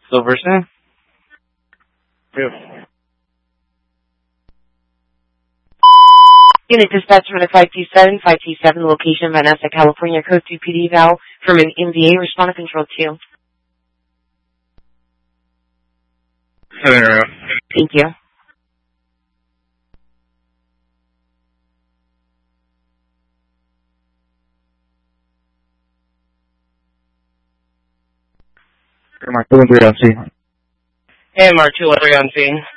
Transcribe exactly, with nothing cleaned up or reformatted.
Silverson? Yes. Unit dispatch from the five two seven, five two seven, location Vanessa, California, code two P D Val from an M V A, respond to control two. Seven area. Thank you. Mark two one three on scene. Hey, Mark two one three on scene.